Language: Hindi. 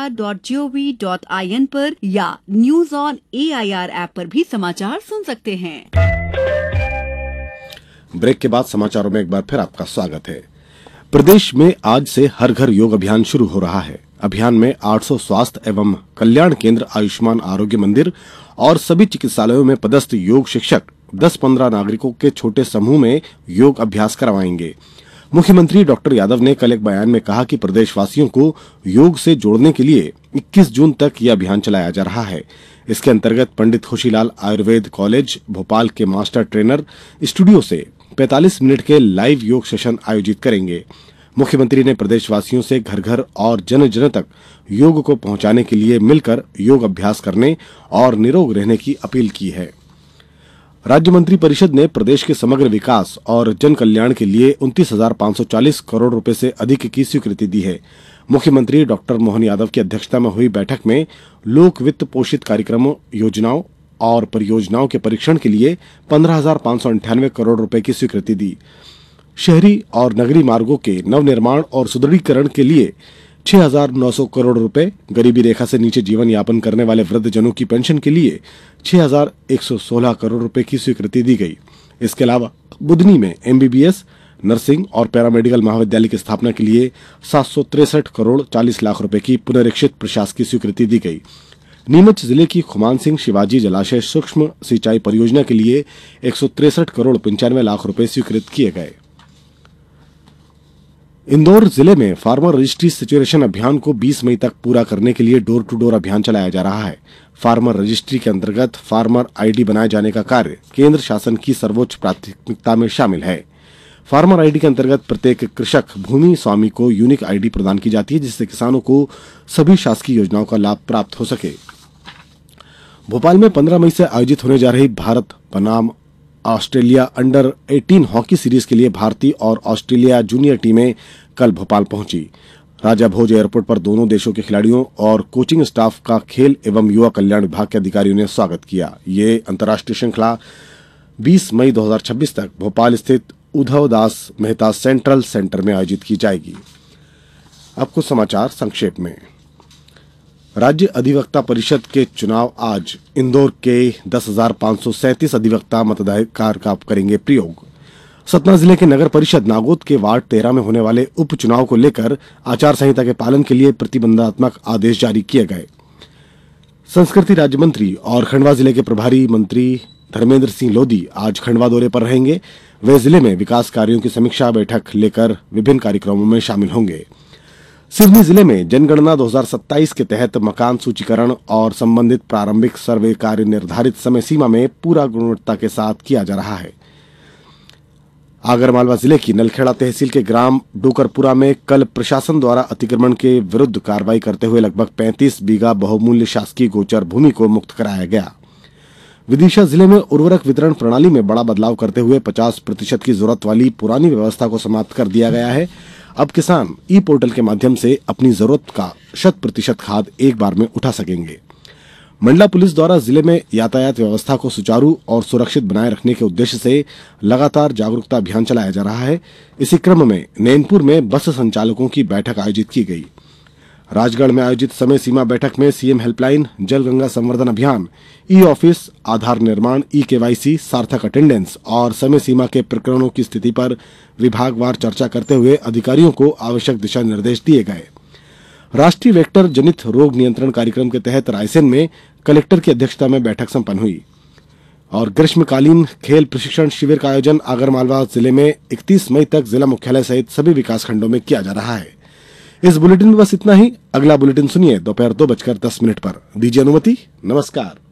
air.gov.in पर या न्यूज ऑन AIR ऐप पर भी समाचार सुन सकते हैं। ब्रेक के बाद समाचारों में एक बार फिर आपका स्वागत है। प्रदेश में आज से हर घर योग अभियान शुरू हो रहा है। अभियान में 800 स्वास्थ्य एवं कल्याण केंद्र, आयुष्मान आरोग्य मंदिर और सभी चिकित्सालयों में पदस्थ योग शिक्षक 10-15 नागरिकों के छोटे समूह में योग अभ्यास करवाएंगे। मुख्यमंत्री डॉक्टर यादव ने कल एक बयान में कहा कि प्रदेशवासियों को योग से जोड़ने के लिए 21 जून तक यह अभियान चलाया जा रहा है। इसके अंतर्गत पंडित खुशीलाल आयुर्वेद कॉलेज भोपाल के मास्टर ट्रेनर स्टूडियो से 45 मिनट के लाइव योग सेशन आयोजित करेंगे। मुख्यमंत्री ने प्रदेशवासियों से घर घर और जन जन तक योग को पहुंचाने के लिए मिलकर योग अभ्यास करने और निरोग रहने की अपील की है। राज्य मंत्री परिषद ने प्रदेश के समग्र विकास और जन कल्याण के लिए 29,540 करोड़ रुपए से अधिक की स्वीकृति दी है। मुख्यमंत्री डॉक्टर मोहन यादव की अध्यक्षता में हुई बैठक में लोक वित्त पोषित कार्यक्रमों, योजनाओं और परियोजनाओं के परीक्षण के लिए 15,598 करोड़ रुपए की स्वीकृति दी। शहरी और नगरीय मार्गों के नवनिर्माण और सुदृढ़ीकरण के लिए 6,900 करोड़ रुपए, गरीबी रेखा से नीचे जीवन यापन करने वाले वृद्धजनों की पेंशन के लिए 6,116 करोड़ रुपए की स्वीकृति दी गई। इसके अलावा बुधनी में MBBS, नर्सिंग और पैरामेडिकल महाविद्यालय की स्थापना के लिए 763 करोड़ 40 लाख रुपए की पुनरीक्षित प्रशासकीय की स्वीकृति दी गई। नीमच जिले की खुमान सिंह शिवाजी जलाशय सूक्ष्म सिंचाई परियोजना के लिए 163 करोड़ 95 लाख रुपए स्वीकृत किए गए। इंदौर जिले में फार्मर रजिस्ट्री सैचुरेशन अभियान को 20 मई तक पूरा करने के लिए डोर टू डोर अभियान चलाया जा रहा है। फार्मर रजिस्ट्री के अंतर्गत फार्मर आईडी बनाए जाने का कार्य केंद्र शासन की सर्वोच्च प्राथमिकता में शामिल है। फार्मर आईडी के अंतर्गत प्रत्येक कृषक भूमि स्वामी को यूनिक आईडी प्रदान की जाती है, जिससे किसानों को सभी शासकीय योजनाओं का लाभ प्राप्त हो सके। भोपाल में 15 मई से आयोजित होने जा रही भारत बनाम ऑस्ट्रेलिया अंडर 18 हॉकी सीरीज के लिए भारतीय और ऑस्ट्रेलिया जूनियर टीमें कल भोपाल पहुंची। राजा भोज एयरपोर्ट पर दोनों देशों के खिलाड़ियों और कोचिंग स्टाफ का खेल एवं युवा कल्याण विभाग के अधिकारियों ने स्वागत किया। ये अंतर्राष्ट्रीय श्रृंखला 20 मई 2026 तक भोपाल स्थित उद्धव दास मेहता सेंट्रल सेंटर में आयोजित की जाएगी। अब कुछ समाचार संक्षेप में। राज्य अधिवक्ता परिषद के चुनाव आज। इंदौर के 10,537 अधिवक्ता मताधिकार का करेंगे प्रयोग। सतना जिले के नगर परिषद नागौद के वार्ड 13 में होने वाले उपचुनाव को लेकर आचार संहिता के पालन के लिए प्रतिबंधात्मक आदेश जारी किए गए। संस्कृति राज्य मंत्री और खंडवा जिले के प्रभारी मंत्री धर्मेंद्र सिंह लोधी आज खंडवा दौरे पर रहेंगे। वे जिले में विकास कार्यों की समीक्षा बैठक लेकर विभिन्न कार्यक्रमों में शामिल होंगे। सिवनी जिले में जनगणना 2027 के तहत मकान सूचीकरण और संबंधित प्रारंभिक सर्वे कार्य निर्धारित समय सीमा में पूरा गुणवत्ता के साथ किया जा रहा है। आगरमालवा जिले की नलखेड़ा तहसील के ग्राम डोकरपुरा में कल प्रशासन द्वारा अतिक्रमण के विरुद्ध कार्रवाई करते हुए लगभग 35 बीघा बहुमूल्य शासकीय गोचर भूमि को मुक्त कराया गया। विदिशा जिले में उर्वरक वितरण प्रणाली में बड़ा बदलाव करते हुए 50% की जरूरत वाली पुरानी व्यवस्था को समाप्त कर दिया गया है। अब किसान ई पोर्टल के माध्यम से अपनी जरूरत का 100% खाद एक बार में उठा सकेंगे। मंडला पुलिस द्वारा जिले में यातायात व्यवस्था को सुचारू और सुरक्षित बनाए रखने के उद्देश्य से लगातार जागरूकता अभियान चलाया जा रहा है। इसी क्रम में नैनपुर में बस संचालकों की बैठक आयोजित की गई। राजगढ़ में आयोजित समय सीमा बैठक में सीएम हेल्पलाइन, जल गंगा संवर्धन अभियान, ई ऑफिस, आधार निर्माण, ई केवाईसी, सार्थक अटेंडेंस और समय सीमा के प्रकरणों की स्थिति पर विभागवार चर्चा करते हुए अधिकारियों को आवश्यक दिशा निर्देश दिए गए। राष्ट्रीय वेक्टर जनित रोग नियंत्रण कार्यक्रम के तहत रायसेन में कलेक्टर की अध्यक्षता में बैठक संपन्न हुई। और ग्रीष्मकालीन खेल प्रशिक्षण शिविर का आयोजन आगरमालवा जिले में 31 मई तक जिला मुख्यालय सहित सभी विकासखंडों में किया जा रहा है। इस बुलेटिन में बस इतना ही। अगला बुलेटिन सुनिए दोपहर 2:10 पर। दीजिए अनुमति। नमस्कार।